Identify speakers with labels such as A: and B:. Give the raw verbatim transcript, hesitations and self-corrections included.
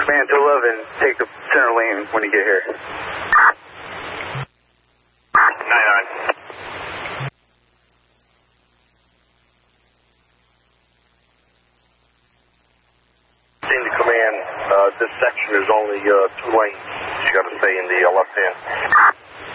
A: Command to eleven, take the center lane when you get here.
B: nine nine.
C: To command, uh, this section is only uh, two lanes. You got to stay in the uh, left hand.